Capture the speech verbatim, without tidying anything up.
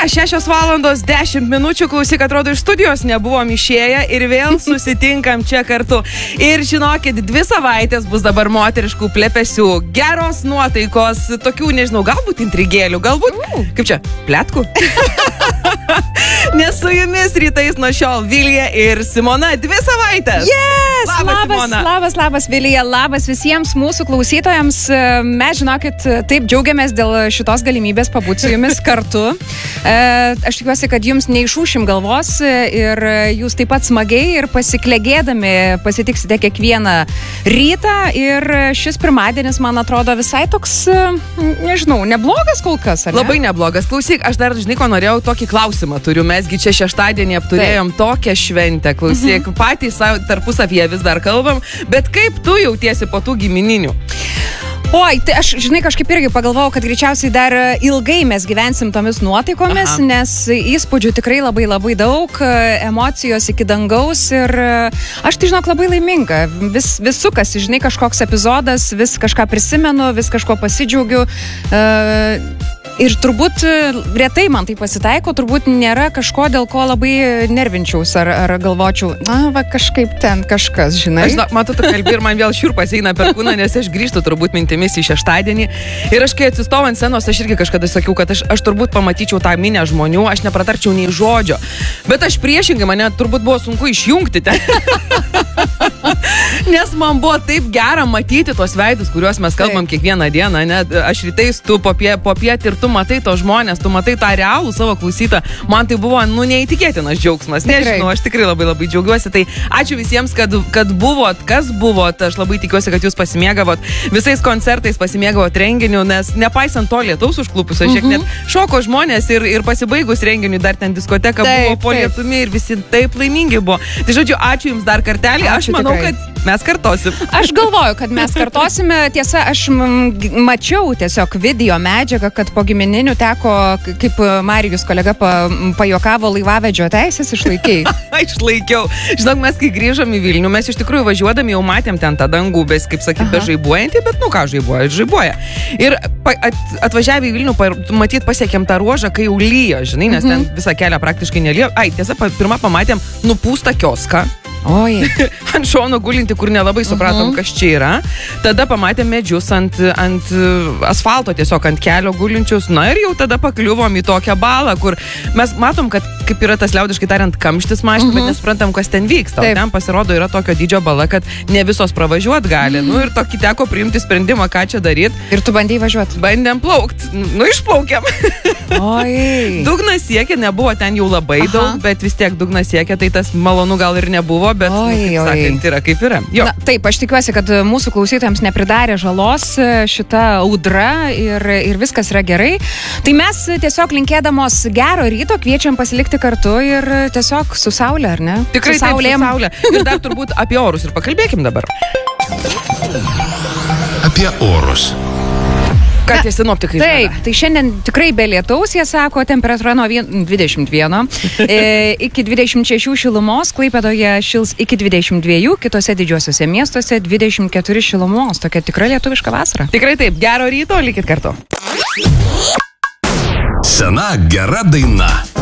ką, šešios valandos dešimt minučių, klausyk, atrodo, iš studijos nebuvom išėję ir vėl susitinkam čia kartu. Ir žinokit, dvi savaitės bus dabar moteriškų plepesių, geros nuotaikos, tokių, nežinau, galbūt intrigėlių, galbūt, uh. kaip čia, pletkų? Nes su jumis rytais nuo šiol Vilija ir Simona, dvi savaitės. Yes! Labas, labas, Simona. labas, labas, Vilija, labas visiems mūsų klausytojams. Mes, žinokit, taip džiaugiamės dėl šitos galimybės pabūti su jumis kartu. Aš tikiuosi, kad jums neišūšim galvos ir jūs taip pat smagiai ir pasiklegėdami pasitiksite kiekvieną rytą. Ir šis pirmadienis, man atrodo, visai toks, nežinau, neblogas kol kas, ar ne? Labai neblogas. Klausyk, aš dar, žinai, ko norėjau, tokį klausimą turiu. Mesgi čia šeštadienį apturėjom taip. Tokią šventę. Klausyk, mhm. patys tarpusavyje vis dar kalbam, bet kaip tu jautiesi po tų gimininių? Oi, tai aš, žinai, kažkaip irgi pagalvojau, kad greičiausiai dar ilgai mes gyvensim tomis nuotaikomis, aha. nes įspūdžių tikrai labai labai daug, emocijos iki dangaus ir aš tai, žinok, labai laiminga. Vis, vis sukasi, žinai, kažkoks epizodas, vis kažką prisimenu, vis kažko pasidžiaugiu. Uh, Ir turbūt retai man tai pasitaiko, turbūt nėra kažko, dėl ko labai nervinčiaus ar, ar galvočiau, na, va, kažkaip ten kažkas, žinai. Aš, na, matau, tu kalbi ir man vėl šiurpas eina per kūną, nes aš grįžtu turbūt mintimis į šeštadienį. Ir aš, kai atsistojau ant scenos, aš irgi kažkada sakiau, kad aš, aš turbūt pamatyčiau tą minę žmonių, aš nepratarčiau nei žodžio. Bet aš priešingai, mane turbūt buvo sunku išjungti ten. Nes man buvo taip gera matyti tos veidus, kuriuos mes kalbam taip. Kiekvieną dieną. Ne? Aš rytais tu popie, popiet ir tu matai tos žmonės, tu matai tą realų savo klausytą. Man tai buvo, nu, neįtikėtinas džiaugsmas. Tikrai. Nežinau, aš tikrai labai labai džiaugiuosi. Tai ačiū visiems, kad, kad buvot, kas buvot. Aš labai tikiuosi, kad jūs pasimėgavot visais koncertais, pasimėgavot renginiu, nes nepaisant to lietaus užklupusio, mm-hmm. šiek net šoko žmonės ir, ir pasibaigus renginiui dar ten diskoteka taip, buvo po lietumi ir visi taip laimingi buvo. Tai žodžiu, ačiū jums dar kartelį. Ačiū, aš manau, tikrai. Kad mes kartosim. Aš galvoju, kad mes kartosime. Tiesa, aš mačiau tiesiog video medžiagą, kad po gimininių teko, kaip Marijus kolega pa, pajokavo, laivavedžio teisės išlaikiai. Išlaikiau. Žinok, mes kai grįžom į Vilnių, mes iš tikrųjų važiuodami jau matėm ten tą dangų, bet, kaip sakyt, be žaibuojantį, bet nu ką žaibuoja, žaibuoja. Ir at, atvažiavę į Vilnių, matyt, pasiekėm tą ruožą, kai jau lyjo, žinai, nes ten visą kelią praktiškai nelijo. Ai, tiesa, pirmą pamatėm nupūstą kioską. Oi. Ant šono gulinti, kur nelabai supratom, uh-huh. kas čia yra. Tada pamatėm medžius ant, ant asfalto, tiesiog ant kelio gulinčius. Na ir jau tada pakliuvom į tokią balą, kur mes matom, kad kaip yra tas liaudiškai tariant kamštis mašinų, uh-huh. bet nesuprantam, kas ten vyksta. Taip. Ten pasirodo yra tokio dydžio bala, kad ne visos pravažiuot gali. Uh-huh. Nu ir tokį teko priimti sprendimą, ką čia daryti. Ir tu bandėjai važiuoti? Bandėm plaukt. Nu išplaukėm. Oi. Dugnas siekė, nebuvo ten jau labai Aha. daug, bet vis tiek dugnas siekė, tai tas malonu gal ir nebuvo. Bet, oi, nu, kaip sakant, yra kaip yra. Jo. Na, taip, aš tikiuosi, kad mūsų klausytojams nepridarė žalos šita audra ir, ir viskas yra gerai. Tai mes tiesiog linkėdamos gero ryto kviečiam pasilikti kartu ir tiesiog su saulė, ar ne? Tikrai su saulėm. Taip, su saulė. Ir dar turbūt apie orus ir pakalbėkim dabar. Apie orus. Ką tie sinoptikai žada? Taip, tai šiandien tikrai be lietaus, jie sako, temperatūra nuo dvidešimt vieno e, iki dvidešimt šešių šilumos, Klaipėdoje šils iki dvidešimt dviejų, kitose didžiuosiuose miestuose dvidešimt keturi šilumos. Tokia tikra lietuviška vasara. Tikrai taip, gero ryto, likit kartu. Sena gera daina.